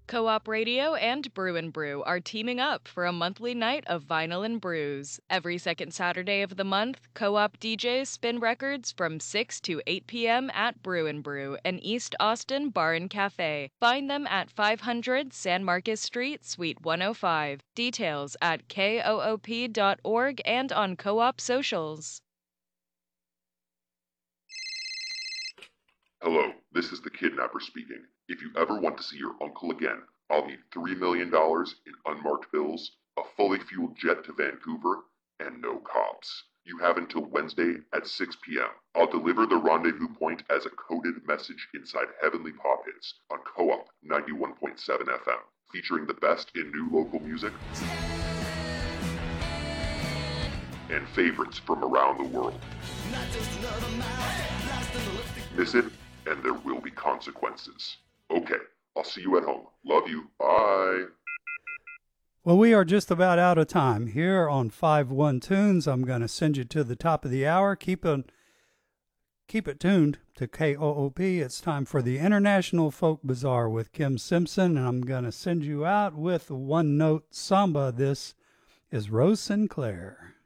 Co-op Radio and Brew and Brew are teaming up for a monthly night of vinyl and brews. Every second Saturday of the month, Co-op DJs spin records from 6 to 8 p.m. at Brew and Brew, an East Austin bar and cafe. Find them at 500 San Marcos Street, Suite 105. Details at koop.org and on Co-op socials. Hello, this is the kidnapper speaking. If you ever want to see your uncle again, I'll need $3 million in unmarked bills, a fully fueled jet to Vancouver, and no cops. You have until Wednesday at 6 p.m. I'll deliver the rendezvous point as a coded message inside Heavenly Pop Hits on Co-op 91.7 FM, featuring the best in new local music and favorites from around the world. Miss it, and there will be consequences. Okay, I'll see you at home. Love you. Bye. Well, we are just about out of time here on 5-1 Tunes. I'm going to send you to the top of the hour. Keep it tuned to KOOP. It's time for the International Folk Bazaar with Kim Simpson, and I'm going to send you out with One Note Samba. This is Rose Sinclair.